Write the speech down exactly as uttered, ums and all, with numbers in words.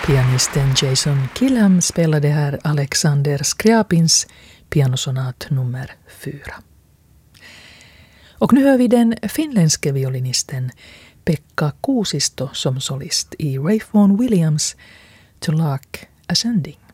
Pianisten Jason Kilham spelade här Alexander Skriapins pianosonat nummer fyra. Och nu hör vi den finländske violinisten Pekka Kuusisto som solist i Ralph Vaughan Williams To Lark Ascending.